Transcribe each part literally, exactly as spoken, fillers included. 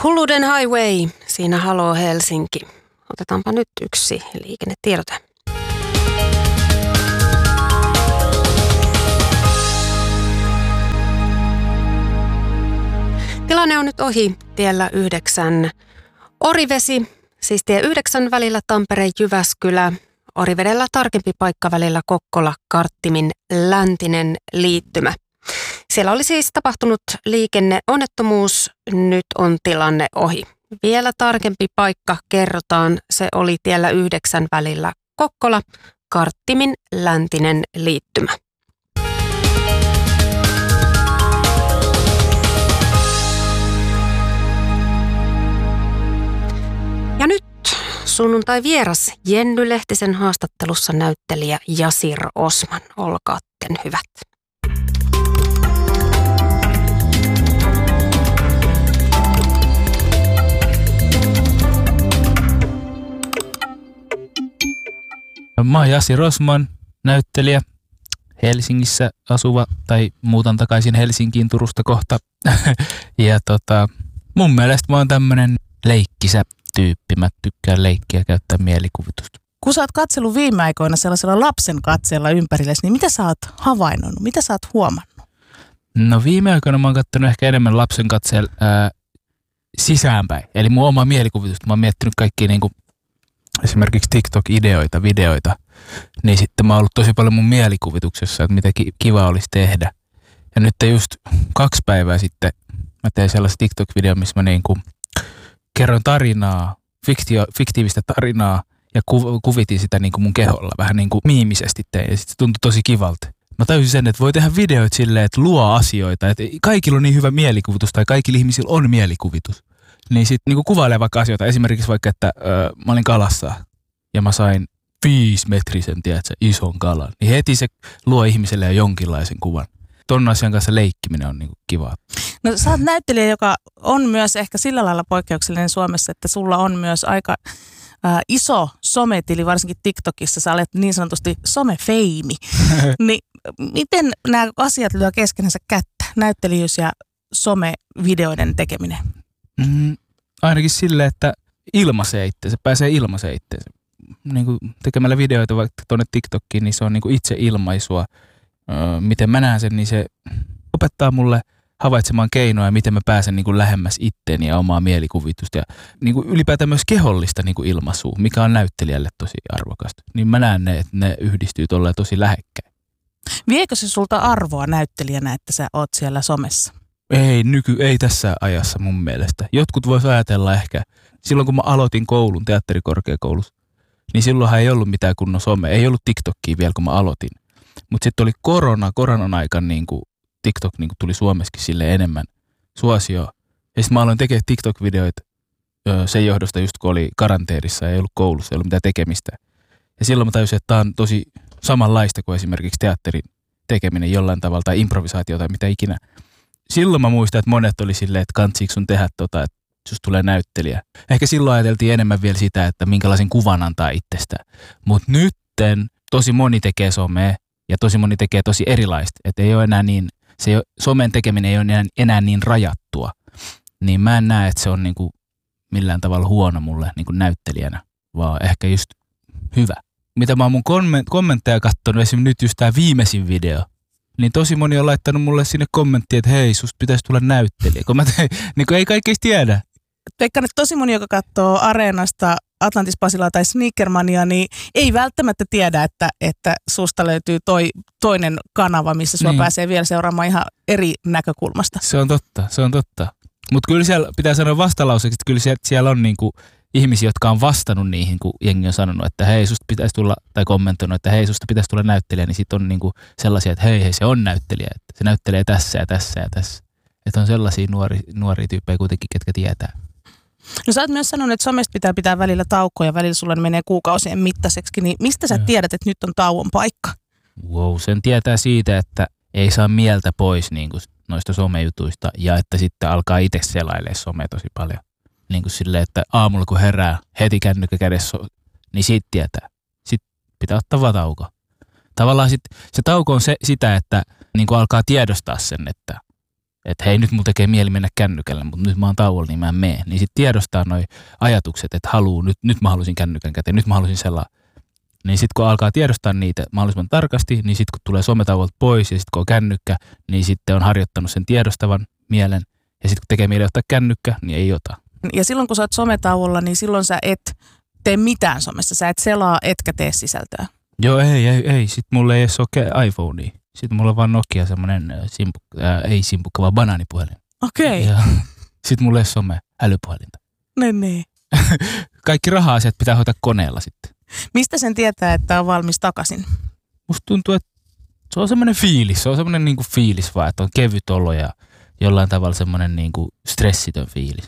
Hulluden Highway, siinä Halo Helsinki. Otetaanpa nyt yksi liikennetiedote. Tilanne on nyt ohi tiellä yhdeksän Orivesi, siis tie yhdeksän välillä Tampere-Jyväskylä. Orivedellä tarkempi paikka välillä Kokkola-Karttimin läntinen liittymä. Siellä oli siis tapahtunut liikenneonnettomuus, nyt on tilanne ohi. Vielä tarkempi paikka kerrotaan, se oli tiellä yhdeksän välillä Kokkola-Karttimin läntinen liittymä. Ja nyt sunnuntai vieras Jenny Lehtisen haastattelussa näyttelijä Yasir Osman. Olkaatten hyvät. Mä oon Yasir Osman, näyttelijä, Helsingissä asuva, tai muutan takaisin Helsinkiin Turusta kohta. Ja tota, mun mielestä mä oon tämmönen leikkisä tyyppi. Mä tykkään leikkiä käyttää mielikuvitusta. Kun sä oot katsellut viime aikoina sellaisella lapsen katseella ympärillesi, niin mitä sä oot havainnut? Mitä sä oot huomannut? No viime aikoina mä oon katsonut ehkä enemmän lapsen katseella ää, sisäänpäin. Eli mun oma mielikuvitusta. Mä oon miettinyt kaikkia niinku esimerkiksi TikTok-ideoita, videoita, niin sitten mä oon ollut tosi paljon mun mielikuvituksessa, että mitä kiva olisi tehdä. Ja nyt just kaksi päivää sitten mä tein sellaisen TikTok-videon, missä mä niinku kerron tarinaa, fiktio, fiktiivistä tarinaa ja ku, kuvitin sitä niinku mun keholla, vähän niin kuin miimisesti tein ja sitten se tuntui tosi kivalta. Mä tajusin sen, että voi tehdä videoita silleen, että luo asioita, että kaikilla on niin hyvä mielikuvitus tai kaikilla ihmisillä on mielikuvitus. Niin sitten niinku kuvailee vaikka asioita. Esimerkiksi vaikka, että öö, mä olin kalassa ja mä sain viisimetrisen, tiedätkö, ison kalan. Niin heti se luo ihmiselle jo jonkinlaisen kuvan. Ton asian kanssa leikkiminen on niinku kivaa. No sä oot näyttelijä, joka on myös ehkä sillä lailla poikkeuksellinen Suomessa, että sulla on myös aika äh, iso sometili, varsinkin TikTokissa. Sä olet niin sanotusti somefeimi. Niin miten nämä asiat lyö keskenänsä kättä, näyttelijyys ja somevideoiden tekeminen? Mm, ainakin silleen, että ilmaisee itseensä, pääsee ilmaisee itseensä. Niin kuin tekemällä videoita vaikka tuonne TikTokiin, niin se on niin kuin itse ilmaisua. Öö, miten mä näen sen, niin se opettaa mulle havaitsemaan keinoja, miten mä pääsen niin kuin lähemmäs itteeni ja omaa mielikuvitusta. Ja niin kuin ylipäätään myös kehollista niin kuin ilmaisua, mikä on näyttelijälle tosi arvokasta. Niin mä näen ne, että ne yhdistyy tolleen tosi lähekkäin. Viekö se sulta arvoa näyttelijänä, että sä oot siellä somessa? Ei, nyky, ei tässä ajassa mun mielestä. Jotkut vois ajatella ehkä, silloin kun mä aloitin koulun teatterikorkeakoulussa, niin silloinhan ei ollut mitään kunnon some. Ei ollut TikTokia vielä, kun mä aloitin. Mutta sitten oli korona, koronan aikana niin kuin TikTok niin kuin tuli Suomessakin sille enemmän suosioon. Ja sitten mä aloin tekemään TikTok-videoita sen johdosta just kun oli karanteerissa ja ei ollut koulussa, ei ollut mitään tekemistä. Ja silloin mä tajusin, että tää on tosi samanlaista kuin esimerkiksi teatterin tekeminen jollain tavalla tai improvisaatio tai mitä ikinä. Silloin mä muistan, että monet oli silleen, että kantsiiko sun tehdä tota, että jos tulee näyttelijä. Ehkä silloin ajateltiin enemmän vielä sitä, että minkälaisen kuvan antaa itsestä. Mutta nytten tosi moni tekee somea ja tosi moni tekee tosi erilaista. Että ei ole enää niin, se ei ole, somen tekeminen ei ole enää, enää niin rajattua. Niin mä en näe, että se on niinku millään tavalla huono mulle niinku näyttelijänä, vaan ehkä just hyvä. Mitä mä oon mun kommentteja katsonut, esimerkiksi nyt just tää viimeisin video, niin tosi moni on laittanut mulle sinne kommenttia, että hei, susta pitäisi tulla näyttelijä. Kun mä tein, niin kun ei kaikkeista tiedä. Veikkaan, että tosi moni, joka katsoo Areenasta Atlantis Basilaa tai Sneakermania, niin ei välttämättä tiedä, että, että susta löytyy toi, toinen kanava, missä sua niin pääsee vielä seuraamaan ihan eri näkökulmasta. Se on totta, se on totta. Mutta kyllä siellä pitää sanoa vastalauseeksi, että kyllä siellä, siellä on niinku ihmisiä, jotka on vastannut niihin, kun jengi on sanonut, että hei, susta pitäisi tulla, tai kommentoinut, että hei, susta pitäisi tulla näyttelijä, niin sitten on niinku sellaisia, että hei, hei, se on näyttelijä, että se näyttelee tässä ja tässä ja tässä. Että on sellaisia nuori, nuoria tyyppejä kuitenkin, ketkä tietää. No sä oot myös sanonut, että somesta pitää pitää välillä taukoja, välillä sulla menee kuukausien mittaiseksi, niin mistä sä tiedät, että nyt on tauon paikka? Wow, sen tietää siitä, että ei saa mieltä pois niin kuin noista somejutuista ja että sitten alkaa itse selailemaan somea tosi paljon. Niin kuin silleen, että aamulla kun herää heti kännykkä kädessä, niin siitä tietää. Sitten pitää ottaa vaan tauko. Tavallaan sit, se tauko on se, sitä, että niin kuin alkaa tiedostaa sen, että että hei nyt mulla tekee mieli mennä kännykällä, mutta nyt mä oon tauolla, niin mä en mene. Niin sitten tiedostaa noi ajatukset, että haluu, nyt, nyt mä halusin kännykän käteen, nyt mä halusin selaa. Niin sitten kun alkaa tiedostaa niitä mahdollisimman tarkasti, niin sitten kun tulee sometauolta pois ja sitten kun on kännykkä, niin sitten on harjoittanut sen tiedostavan mielen. Ja sitten kun tekee mieli ottaa kännykkä, niin ei ota. Ja silloin kun sä oot sometauolla, niin silloin sä et tee mitään somessa. Sä et selaa, etkä tee sisältöä. Joo, ei, ei, ei. Sitten mulla ei edes ole iPhonea. Sitten mulla on vaan Nokia semmoinen, simpuk- äh, ei simpukka, vaan banaanipuhelin. Okei. Okay. Sitten mulla ei ole some älypuhelinta. Niin, niin. Kaikki raha-asiat pitää hoitaa koneella sitten. Mistä sen tietää, että on valmis takaisin? Musta tuntuu, että se on semmoinen fiilis. Se on semmoinen niinku fiilis vaan, että on kevyt olo ja jollain tavalla semmoinen niinku stressitön fiilis.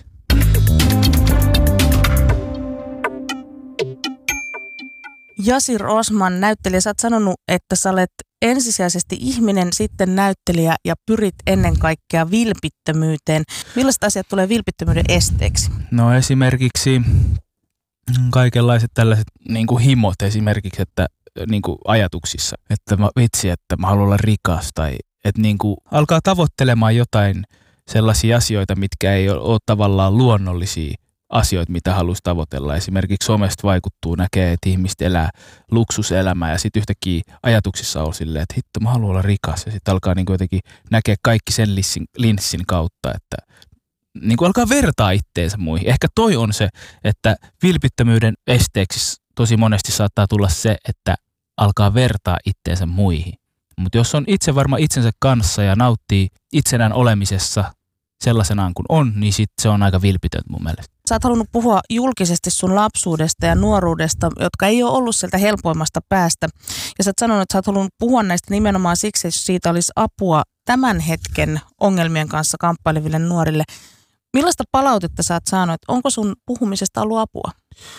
Jasir Osman, näyttelijä, sä oot sanonut, että sä olet ensisijaisesti ihminen, sitten näyttelijä ja pyrit ennen kaikkea vilpittömyyteen. Millaiset asiat tulee vilpittömyyden esteeksi? No esimerkiksi kaikenlaiset tällaiset niin kuin himot esimerkiksi, että niin kuin ajatuksissa, että mä, vitsi, että mä haluan olla rikas tai että niin kuin alkaa tavoittelemaan jotain sellaisia asioita, mitkä ei ole, ole tavallaan luonnollisia asioita, mitä haluaisi tavoitella. Esimerkiksi somesta vaikuttuu, näkee, että ihmiset elää luksuselämää ja sitten yhtäkkiä ajatuksissa on silleen, että hitto, mä haluan olla rikas ja sitten alkaa niin kuin jotenkin näkeä kaikki sen linssin, linssin kautta, että niin kuin alkaa vertaa itteensä muihin. Ehkä toi on se, että vilpittömyyden esteeksi tosi monesti saattaa tulla se, että alkaa vertaa itteensä muihin. Mutta jos on itse varma itsensä kanssa ja nauttii itsenään olemisessa sellaisenaan kuin on, niin sit se on aika vilpitöntä mun mielestä. Sä oot halunnut puhua julkisesti sun lapsuudesta ja nuoruudesta, jotka ei ole ollut sieltä helpoimmasta päästä. Ja sä oot sanonut, että sä oot halunnut puhua näistä nimenomaan siksi, että siitä olisi apua tämän hetken ongelmien kanssa kamppaileville nuorille. Millaista palautetta sä oot saanut? Onko sun puhumisesta ollut apua?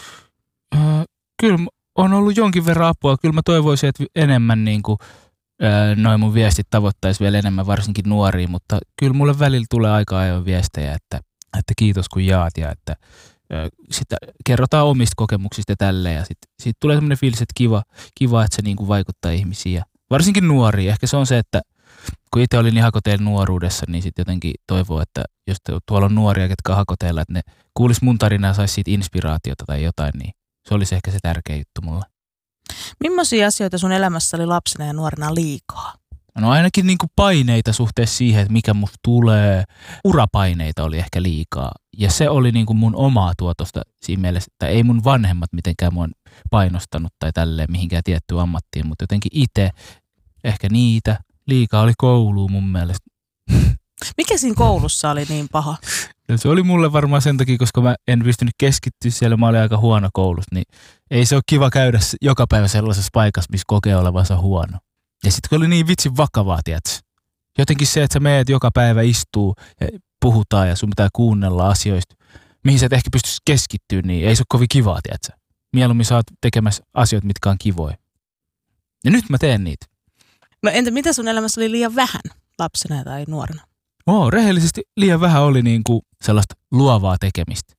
Öö, kyllä on ollut jonkin verran apua. Kyllä mä toivoisin, että enemmän niin kuin, öö, noin mun viestit tavoittaisi vielä enemmän, varsinkin nuoria. Mutta kyllä mulle välillä tulee aika ajoin viestejä, että, että kiitos kun jaat ja että öö, sitä kerrotaan omista kokemuksista tälleen. Ja sitten sit tulee semmoinen fiilis, että kiva, kiva että se niin kuin vaikuttaa ihmisiin. Ja varsinkin nuoria. Ehkä se on se, että kun itse olin niin hakoteilla nuoruudessa, niin sitten jotenkin toivoo, että jos tuolla on nuoria, ketkä on hakoteilla, että ne kuulisi mun tarinaa ja saisi siitä inspiraatiota tai jotain, niin se olisi ehkä se tärkeä juttu mulle. Millaisia asioita sun elämässä oli lapsena ja nuorena liikaa? No ainakin niin kuin paineita suhteessa siihen, että mikä musta tulee. Urapaineita oli ehkä liikaa. Ja se oli niin kuin mun omaa tuotosta siinä mielessä, että ei mun vanhemmat mitenkään mua painostanut tai tälleen mihinkään tiettyyn ammattiin, mutta jotenkin itse ehkä niitä. Liikaa oli kouluun mun mielestä. Mikä siinä koulussa oli niin paha? No se oli mulle varmaan sen takia, koska mä en pystynyt keskittyä siellä, mä olin aika huono koulussa, niin ei se ole kiva käydä joka päivä sellaisessa paikassa, missä kokee olevansa huono. Ja sitten kun oli niin vitsin vakavaa, tiedätkö? Jotenkin se, että sä meet joka päivä istuu ja puhutaan ja sun pitää kuunnella asioista, mihin sä et ehkä pystyisi keskittyä, niin ei se ole kovin kivaa, tiedätkö? Mieluummin sä oot tekemässä asioita, mitkä on kivoja. Ja nyt mä teen niitä. No entä mitä sun elämässä oli liian vähän lapsena tai nuorena? Oo, rehellisesti liian vähän oli niinku sellaista luovaa tekemistä.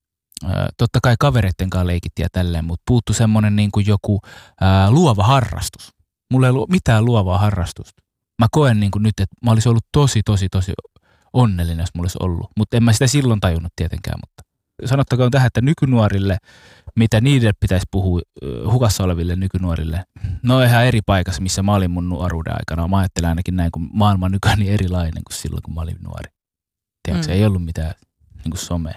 Öö, totta kai kavereitten kanssa leikittiin ja tälleen, mutta puuttu semmoinen niinku joku ää, luova harrastus. Mulla ei ollut mitään luovaa harrastusta. Mä koen niinku nyt, että mä olisin ollut tosi, tosi, tosi onnellinen, jos mulla olisi ollut. Mutta en mä sitä silloin tajunnut tietenkään. Mutta sanottakoon tähän, että nykynuorille, mitä niille pitäisi puhua hukassa oleville nykynuorille, no ihan eri paikassa, missä mä olin mun nuoruuden aikana. Mä ajattelen ainakin näin, kun maailma on nykyään niin erilainen kuin silloin, kun mä olin nuori. Tiedätkö, mm. ei ollut mitään niin kuin somea.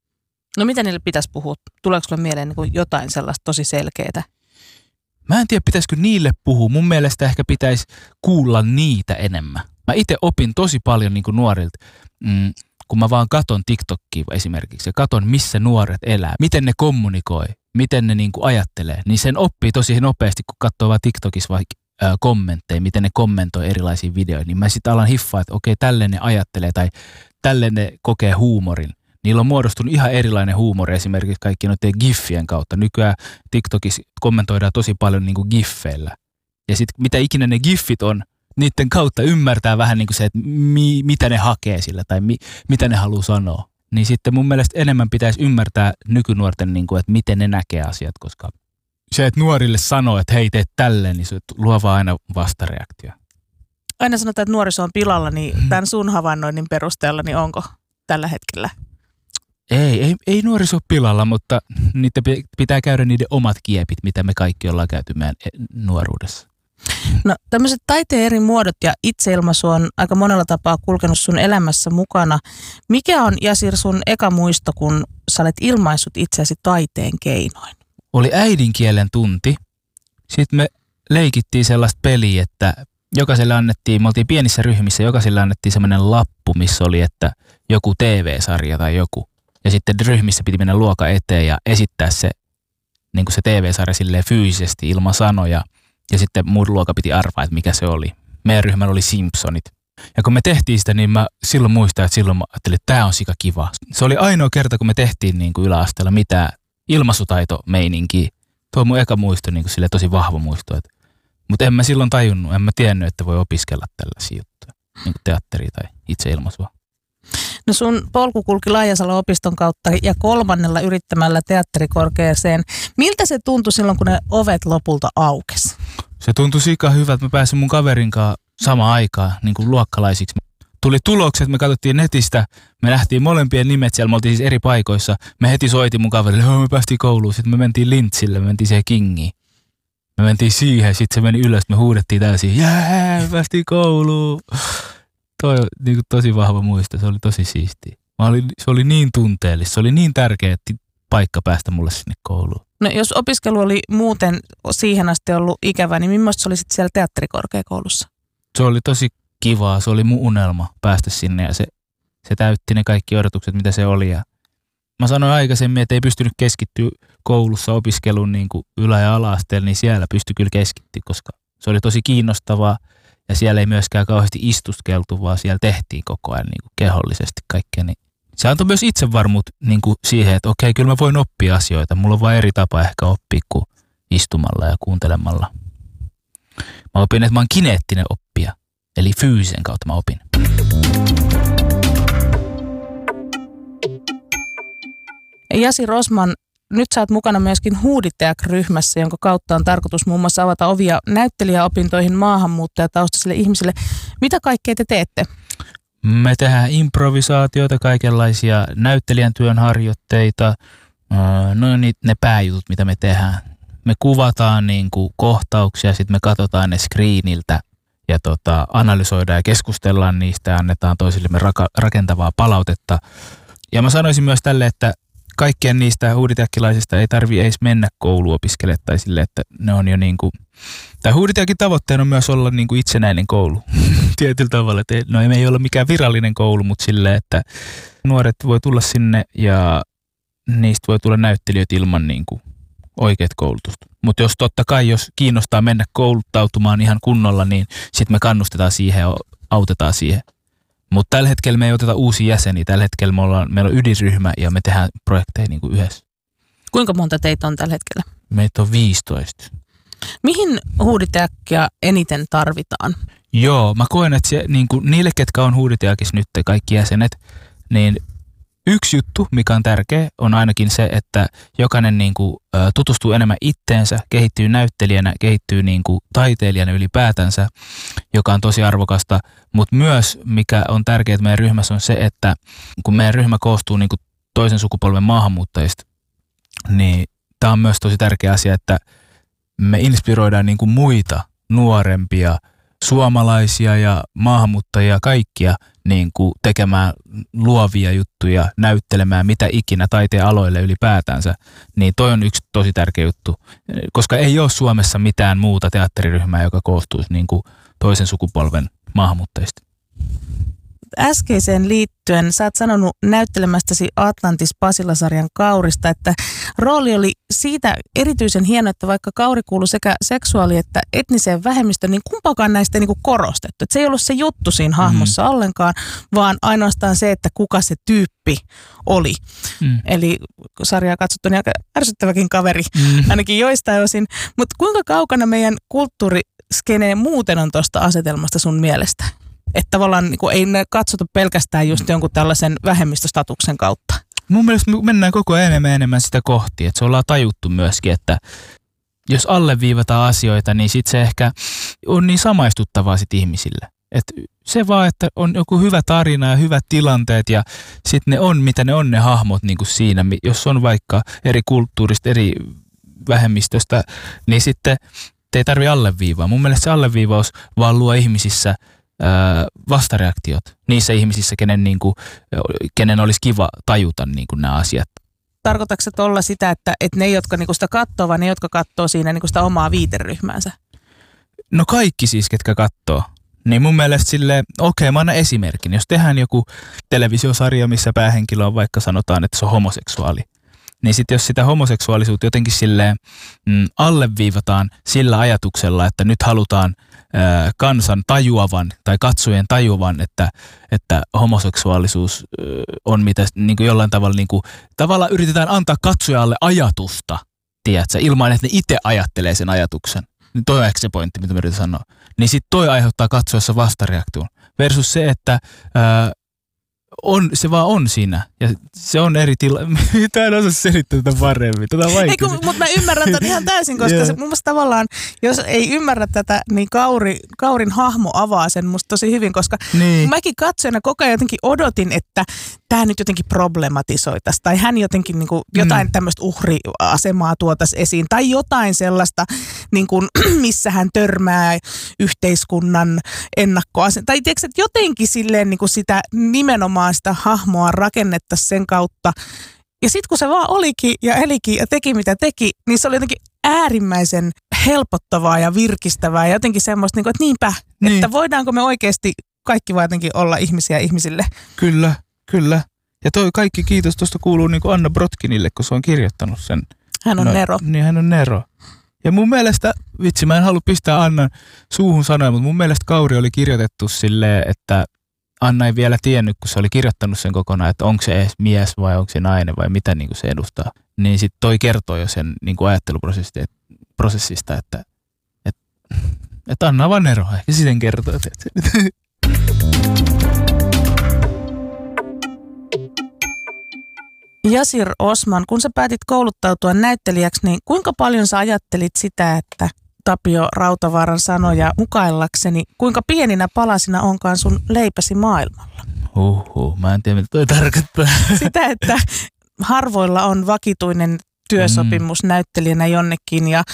No mitä niille pitäisi puhua? Tuleeko sulle mieleen niin kuin jotain sellaista tosi selkeää? Mä en tiedä, pitäisikö niille puhua. Mun mielestä ehkä pitäisi kuulla niitä enemmän. Mä itse opin tosi paljon niin kuin nuorilta, mm, kun mä vaan katon TikTokia esimerkiksi ja katon, missä nuoret elää, miten ne kommunikoi, miten ne niin kuin ajattelee, niin sen oppii tosi nopeasti, kun katsoo vaan TikTokissa vaikka ää, kommentteja, miten ne kommentoi erilaisia videoita, niin mä sitten alan hiffaa, että okei, tälleen ne ajattelee tai tälleen ne kokee huumorin. Niillä on muodostunut ihan erilainen huumori esimerkiksi kaikki noiden giffien kautta. Nykyään TikTokissa kommentoidaan tosi paljon niin kuin giffeillä. Ja sitten mitä ikinä ne giffit on, niiden kautta ymmärtää vähän niin kuin se, että mi, mitä ne hakee sillä tai mi, mitä ne haluaa sanoa. Niin sitten mun mielestä enemmän pitäisi ymmärtää nykynuorten, niin kuin, että miten ne näkee asiat, koska se, että nuorille sanoo, että hei, teet tälleen, niin se luo vaan aina vastareaktio. Aina sanotaan, että nuoriso on pilalla, niin tämän sun havainnoinnin perusteella, niin onko tällä hetkellä? Ei, ei, ei nuoriso pilalla, mutta niitä pitää käydä niiden omat kiepit, mitä me kaikki ollaan käyty meidän nuoruudessa. No tämmöiset taiteen eri muodot ja itseilmaisu on aika monella tapaa kulkenut sun elämässä mukana. Mikä on, Jasir, sun eka muisto, kun sä olet ilmaissut itseäsi taiteen keinoin? Oli äidinkielen tunti. Sitten me leikittiin sellaista peliä, että jokaiselle annettiin, me oltiin pienissä ryhmissä, jokaiselle annettiin semmoinen lappu, missä oli, että joku T V-sarja tai joku. Ja sitten ryhmissä piti mennä luokan eteen ja esittää se, niin kuin se T V-sarja silleen fyysisesti ilman sanoja. Ja sitten muun luokka piti arvaa, että mikä se oli. Meidän ryhmällä oli Simpsonit. Ja kun me tehtiin sitä, niin mä silloin muistan, että silloin mä ajattelin, että tää on sika kiva. Se oli ainoa kerta, kun me tehtiin niin kuin yläasteella mitään ilmaisutaitomeininkiä. Tuo on mun eka muisto, niin kuin sille tosi vahva muisto. Mutta en mä silloin tajunnut, en mä tiennyt, että voi opiskella tällaisia juttuja. Niin kuin teatteria tai itseilmaisua. No sun polku kulki Laajasalon opiston kautta ja kolmannella yrittämällä teatterikorkeaseen. Miltä se tuntui silloin, kun ne ovet lopulta aukesi? Se tuntui sika hyvä, että mä pääsin mun kaverin kanssa samaan aikaan niin kuin luokkalaisiksi. Tuli tulokset, me katsottiin netistä, me nähtiin molempien nimet siellä, me oltiin siis eri paikoissa. Me heti soitin mun kaverille, että me päästiin kouluun, sitten me mentiin Lintsille, me mentiin siihen Kingiin. Me mentiin siihen, sitten se meni ylös, me huudettiin täysin, jää, me päästiin kouluun. Toi on niin kuin tosi vahva muisto, se oli tosi siistiä. Mä olin, se oli niin tunteellista, se oli niin tärkeä paikka päästä mulle sinne kouluun. No jos opiskelu oli muuten siihen asti ollut ikävä, niin millaista se oli sitten siellä teatterikorkeakoulussa? Se oli tosi kivaa, se oli mun unelma päästä sinne ja se, se täytti ne kaikki odotukset, mitä se oli. Ja mä sanoin aikaisemmin, että ei pystynyt keskittyä koulussa opiskeluun niin kuin ylä- ja ala-asteella, niin siellä pystyi kyllä keskittyä, koska se oli tosi kiinnostavaa. Ja siellä ei myöskään kauheasti istuskeltu, vaan siellä tehtiin koko ajan niin kuin kehollisesti kaikkea. Niin se antoi myös itsevarmuut niin kuin siihen, että okei, kyllä mä voin oppia asioita. Mulla on vain eri tapa ehkä oppia kuin istumalla ja kuuntelemalla. Mä opin, että mä oon kineettinen oppija, eli fyysisen kautta mä opin. Jasir Osman, nyt sä oot mukana myöskin Huuditeak-ryhmässä, jonka kautta on tarkoitus muun muassa avata ovia näyttelijäopintoihin maahanmuuttajataustaisille ihmisille. Mitä kaikkea te teette? Me tehdään improvisaatioita, kaikenlaisia näyttelijän työn harjoitteita, no niin, ne pääjutut, mitä me tehdään. Me kuvataan niin kuin kohtauksia, sitten me katsotaan ne screeniltä ja tota, analysoidaan ja keskustellaan niistä ja annetaan toisillemme raka- rakentavaa palautetta. Ja mä sanoisin myös tälle, että kaikkien niistä huuditäkkilaisista ei tarvitse edes mennä kouluopiskelemaan tai sille, että ne on jo niin kuin, tai Huuditäkin tavoitteena on myös olla niin kuin itsenäinen koulu tietyllä tavalla. Että no me ei ole mikään virallinen koulu, mutta sille, että nuoret voi tulla sinne ja niistä voi tulla näyttelijöitä ilman niin kuin oikeat koulutusta. Mutta jos totta kai, jos kiinnostaa mennä kouluttautumaan ihan kunnolla, niin sitten me kannustetaan siihen ja autetaan siihen. Mutta tällä hetkellä me ei oteta uusia jäseniä. Tällä hetkellä me ollaan, meillä on ydinryhmä ja me tehdään projekteja niin kuin yhdessä. Kuinka monta teitä on tällä hetkellä? Meitä on viisitoista. Mihin Huuditäkkiä eniten tarvitaan? Joo, mä koen, että se, niin kuin niille, ketkä on Huuditäkissä nyt, kaikki jäsenet, niin yksi juttu, mikä on tärkeä, on ainakin se, että jokainen niin kuin, tutustuu enemmän itteensä, kehittyy näyttelijänä, kehittyy niin kuin, taiteilijana ylipäätänsä, joka on tosi arvokasta. Mutta myös, mikä on tärkeää meidän ryhmässä, on se, että kun meidän ryhmä koostuu niin kuin, toisen sukupolven maahanmuuttajista, niin tämä on myös tosi tärkeä asia, että me inspiroidaan niin kuin, muita nuorempia suomalaisia ja maahanmuuttajia kaikkia niin kuin tekemään luovia juttuja, näyttelemään mitä ikinä taiteen aloille ylipäätänsä, niin toi on yksi tosi tärkeä juttu. Koska ei ole Suomessa mitään muuta teatteriryhmää, joka koostuisi niin kuin toisen sukupolven maahanmuuttajista. Äskeiseen liittyen, sä oot sanonut näyttelemästäsi Atlantis Pasila-sarjan Kaurista, että rooli oli siitä erityisen hieno, että vaikka Kauri kuului sekä seksuaali- että etniseen vähemmistöön, niin kumpaakaan näistä ei niin kuin korostettu. Että se ei ollut se juttu siinä hahmossa mm. ollenkaan, vaan ainoastaan se, että kuka se tyyppi oli. Mm. Eli sarjaa katsottu, niin aika ärsyttäväkin kaveri, mm. ainakin joistain osin. Mutta kuinka kaukana meidän kulttuuriskenee muuten on tuosta asetelmasta sun mielestä? Että tavallaan niin ei ne katsota pelkästään just jonkun tällaisen vähemmistöstatuksen kautta. Mun mielestä me mennään koko ajan enemmän enemmän sitä kohti, että se ollaan tajuttu myöskin, että jos alleviivataan asioita, niin sit se ehkä on niin samaistuttavaa sit ihmisille. Et se vaan, että on joku hyvä tarina ja hyvät tilanteet ja sitten ne on, mitä ne on ne hahmot niin kuin siinä. Jos on vaikka eri kulttuurista, eri vähemmistöstä, niin sitten te ei tarvitse alleviivaa. Mun mielestä se alleviivaus vaan luo ihmisissä ää, vastareaktiot. Niissä ihmisissä, kenen, niin kuin, kenen olisi kiva tajuta niin kuin nämä asiat. Tarkoitatko se tuolla sitä, että, että ne, jotka niinku sitä katsoo, vai ne, jotka katsoo siinä niinku sitä omaa viiteryhmäänsä? No kaikki siis, ketkä katsoo. Niin mun mielestä silleen, okei, mä annan esimerkin. Jos tehdään joku televisiosarja, missä päähenkilö on vaikka sanotaan, että se on homoseksuaali, niin sitten jos sitä homoseksuaalisuutta jotenkin silleen mm, alleviivataan sillä ajatuksella, että nyt halutaan ää, kansan tajuavan tai katsojen tajuavan, että, että homoseksuaalisuus ää, on mitä niin kuin jollain tavalla, niin kuin, tavallaan yritetään antaa katsojalle ajatusta, tiedätkö, ilman että ne itse ajattelee sen ajatuksen. Niin toi on ehkä se pointti, mitä mä yritän sanoa. Niin sit toi aiheuttaa katsoessa vastareaktion. Versus se, että ää, on, se vaan on siinä. Ja se on eri tila. Mitä en osaa selittää tätä paremmin. Tätä on vaikea. Mutta mä ymmärrän tämän ihan täysin, koska yeah. se, mun mielestä tavallaan, jos ei ymmärrä tätä, niin Kauri, Kaurin hahmo avaa sen musta tosi hyvin, koska niin. Mäkin katsojana koko ajan jotenkin odotin, että tämä nyt jotenkin problematisoitaisi, tai hän jotenkin niin kuin jotain mm. tämmöistä uhriasemaa tuotaisi esiin, tai jotain sellaista, niin kuin, missä hän törmää yhteiskunnan ennakkoasen. Tai tiedätkö, että jotenkin silleen niin kuin sitä nimenomaan sitä hahmoa rakennettaisiin sen kautta. Ja sitten kun se vaan olikin ja elikin ja teki mitä teki, niin se oli jotenkin äärimmäisen helpottavaa ja virkistävää ja jotenkin semmoista, että niinpä, niin. Että voidaanko me oikeasti kaikki vaan jotenkin olla ihmisiä ihmisille. Kyllä, kyllä. Ja toi kaikki kiitos tuosta kuuluu niin kuin Anna Brotkinille, kun se on kirjoittanut sen. Hän on no, Nero. Niin, hän on Nero. Ja mun mielestä, vitsi, mä en halua pistää Annan suuhun sanoja, mutta mun mielestä Kauri oli kirjoitettu silleen, että Anna ei vielä tiennyt, kun se oli kirjoittanut sen kokonaan, että onko se edes mies vai onko se nainen vai mitä niin kuin se edustaa. Niin sitten toi kertoo jo sen niin kuin ajatteluprosessista, että, että, että Anna vaan Nero. Ehkä sitten kertoo. Yasir Osman, kun sä päätit kouluttautua näyttelijäksi, niin kuinka paljon sä ajattelit sitä, että Tapio Rautavaaran sanoja mukaillakseni, kuinka pieninä palasina onkaan sun leipäsi maailmalla? Huhhuh, mä en tiedä mitä toi tarkoittaa. Sitä, että harvoilla on vakituinen työsopimus mm. näyttelijänä jonnekin ja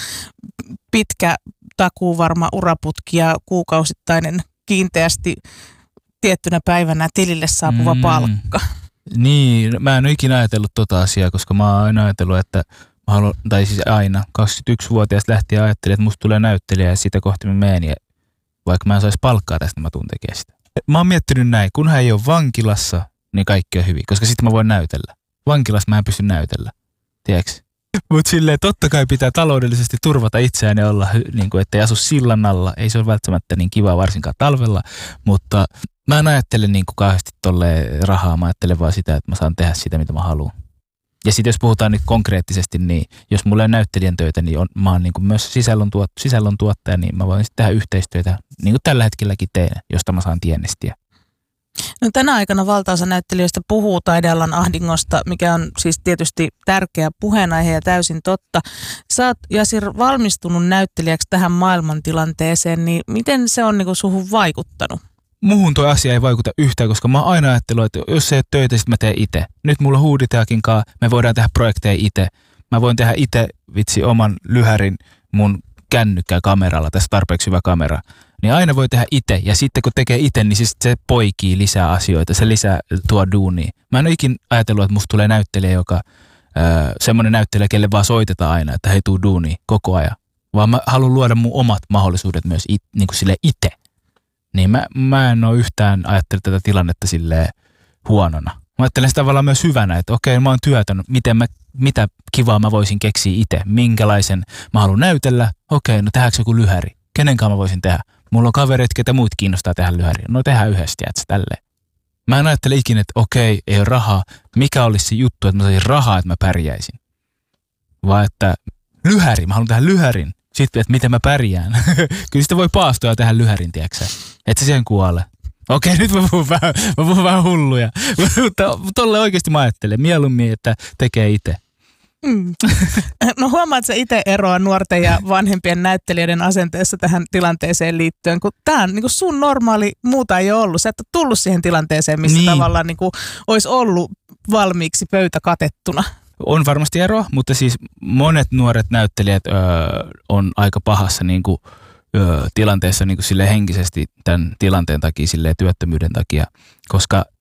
pitkä takuuvarma uraputki ja kuukausittainen kiinteästi tiettynä päivänä tilille saapuva mm. palkka. Niin, mä en ole ikinä ajatellut tota asiaa, koska mä oon aina ajatellut, että mä haluan, tai siis aina, kaksikymmentäyksivuotiaasta lähtien ajattelin, että musta tulee näyttelijä ja sitä kohti mä menen. Ja vaikka mä en saisi palkkaa tästä, mä tuun tekemään sitä. Mä oon miettinyt näin, kunhan ei ole vankilassa, niin kaikki on hyvin, koska sitten mä voin näytellä. Vankilassa mä en pysty näytellä, tiedätkö? Mutta silleen totta kai pitää taloudellisesti turvata itseään ja olla, niin kuin, ettei asu sillan alla. Ei se ole välttämättä niin kivaa varsinkaan talvella, mutta mä en ajattele niin kuin kauheasti tolleen rahaa. Mä ajattelen vaan sitä, että mä saan tehdä sitä, mitä mä haluan. Ja sitten jos puhutaan nyt konkreettisesti, niin jos mulla on näyttelijän töitä, niin on, mä oon niin kuin myös sisällön, tuot, sisällön tuottaja, niin mä voin sitten tehdä yhteistyötä, niin kuin tällä hetkelläkin teen, josta mä saan tienestiä. No tänä aikana valtaosa näyttelijöistä puhuu taidealan ahdingosta, mikä on siis tietysti tärkeä puheenaihe ja täysin totta. Sä oot, Yasir, valmistunut näyttelijäksi tähän maailmantilanteeseen, niin miten se on niin kuin suhun vaikuttanut? Muhun tuo asia ei vaikuta yhtään, koska mä oon aina ajatellut, että jos ei ole töitä, sit mä teen itse. Nyt mulla huuditeakin kaa, me voidaan tehdä projekteja itse. Mä voin tehdä itse vitsi oman lyhärin mun kännykkää kameralla, tässä tarpeeksi hyvä kamera. Niin aina voi tehdä itse, ja sitten kun tekee itse, niin siis se poikii lisää asioita, se lisää tuo duunia. Mä en ole ikin ajatellut, että musta tulee näyttelijä, joka äh, semmoinen näyttelijä, kelle vaan soitetaan aina, että hei tuu duunia koko ajan. Vaan mä haluan luoda mun omat mahdollisuudet myös it, niin kuin sille itse. Niin mä, mä en ole yhtään ajatellut tätä tilannetta silleen huonona. Mä ajattelen sitä tavallaan myös hyvänä, että okei, mä oon työtänyt, miten mä, mitä kivaa mä voisin keksiä itse, minkälaisen mä haluan näytellä. Okei, no tehdäänkö joku lyhäri? Kenenkaan mä voisin tehdä? Mulla on kavereita, ketä muut kiinnostaa tehdä lyhäriä. No tehdään yhdessä, että tälleen. Mä en ajattele ikinä, että okei, ei ole rahaa. Mikä olisi se juttu, että mä saisin rahaa, että mä pärjäisin? Vaan että lyhäri, mä haluan tehdä lyhärin. Sitten, että miten mä pärjään. Kyllä sitä voi paastoja tehdä lyhärin, tiedätkö? Et se siihen kuole. Okei, nyt mä puhun vähän, mä puhun vähän hulluja. Mutta tolle oikeasti mä ajattelen. Mieluummin, että tekee itse. Mm. No huomaat sä itse eroa nuorten ja vanhempien näyttelijöiden asenteessa tähän tilanteeseen liittyen, kun tämä on niin kuin sun normaali, muuta ei ole ollut. Sä et ole tullut siihen tilanteeseen, missä niin. tavallaan niin kuin olisi ollut valmiiksi pöytä katettuna. On varmasti eroa, mutta siis monet nuoret näyttelijät öö, on aika pahassa niin kuin, öö, tilanteessa niin kuin sille henkisesti tämän tilanteen takia, sille työttömyyden takia, koska